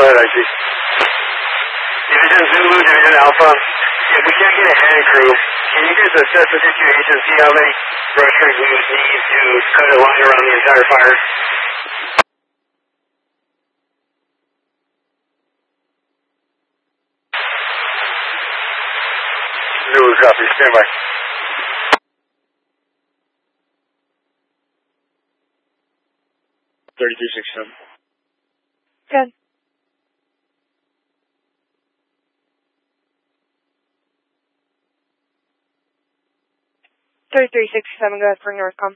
ahead, I see. Division Zulu, Division Alpha. If we can't get a hand crew, can you guys assess the situation, see how many brush crews we would need to cut a line around the entire fire? Zulu copy, stand by. $32.67. Good. 3367, go ahead for Northcom.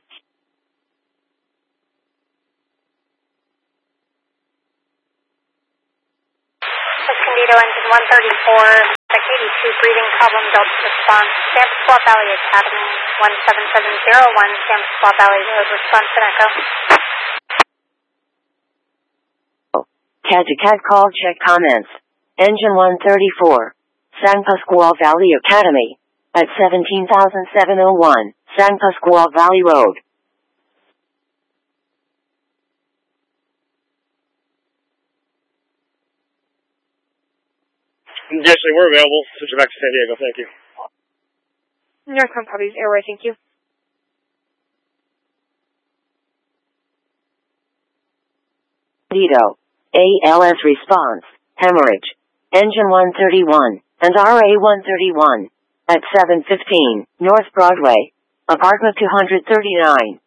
Escondido engine 134, check 82, breathing problem, Delta response, San Pasqual Valley Academy, 17701, San Pasqual Valley Road, response and echo. CAD to CAD call, check comments. Engine 134, San Pasqual Valley Academy, at 17,701, San Pasqual Valley Road. Yes, sir, we're available. Switch back to San Diego, thank you. Northcom copies, airway, thank you. Lido, ALS response, hemorrhage, engine 131, and RA 131, at 715, North Broadway, apartment 239.